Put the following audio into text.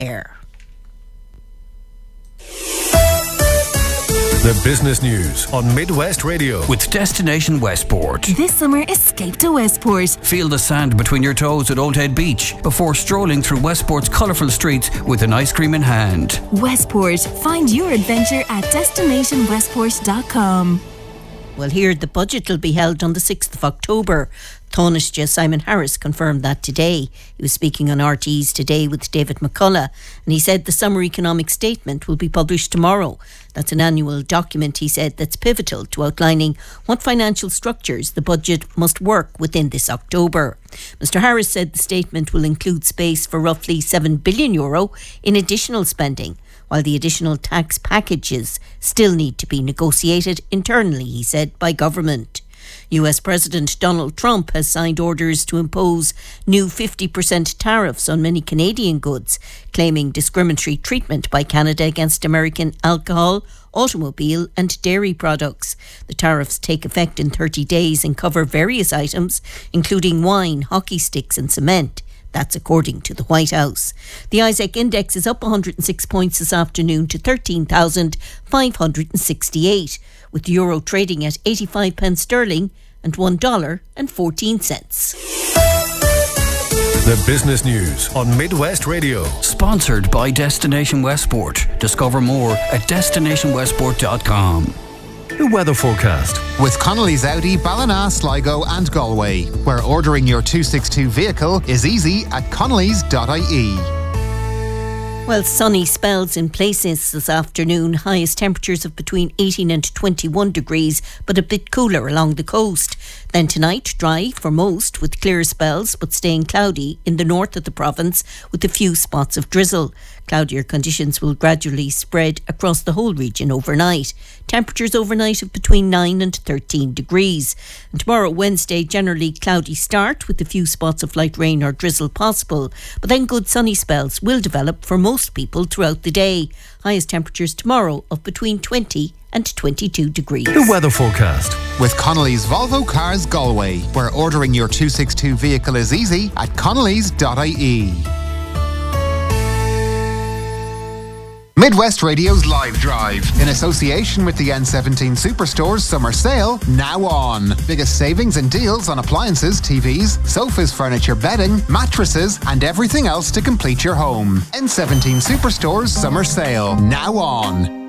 air. The business news on Midwest Radio with Destination Westport. This summer, escape to Westport. Feel the sand between your toes at Old Head Beach before strolling through Westport's colourful streets with an ice cream in hand. Westport. Find your adventure at destinationwestport.com. Well, here the budget will be held on the 6th of October. Taoiseach Simon Harris confirmed that today. He was speaking on RT's Today with David McCullough, and he said the summer economic statement will be published tomorrow. That's an annual document, he said, that's pivotal to outlining what financial structures the budget must work within this October. Mr Harris said the statement will include space for roughly €7 billion in additional spending, while the additional tax packages still need to be negotiated internally, he said, by government. US President Donald Trump has signed orders to impose new 50% tariffs on many Canadian goods, claiming discriminatory treatment by Canada against American alcohol, automobile and dairy products. The tariffs take effect in 30 days and cover various items, including wine, hockey sticks and cement. That's according to the White House. The ISEC index is up 106 points this afternoon to 13,568, with the euro trading at 85 pence sterling and $1.14. The business news on Midwest Radio. Sponsored by Destination Westport. Discover more at destinationwestport.com. The weather forecast with Connolly's Audi, Ballina, Sligo and Galway, where ordering your 262 vehicle is easy at connellys.ie. Well, sunny spells in places this afternoon. Highest temperatures of between 18 and 21 degrees, but a bit cooler along the coast. Then tonight, dry for most, with clear spells, but staying cloudy in the north of the province with a few spots of drizzle. Cloudier conditions will gradually spread across the whole region overnight. Temperatures overnight of between 9 and 13 degrees. And tomorrow, Wednesday, generally cloudy start with a few spots of light rain or drizzle possible. But then good sunny spells will develop for most people throughout the day. Highest temperatures tomorrow of between 20 and 22 degrees. The weather forecast with Connolly's Volvo Cars Galway, where ordering your 262 vehicle is easy at connellys.ie. Midwest Radio's Live Drive, in association with the N17 Superstore's Summer Sale, now on. Biggest savings and deals on appliances, TVs, sofas, furniture, bedding, mattresses and everything else to complete your home. N17 Superstore's Summer Sale, now on.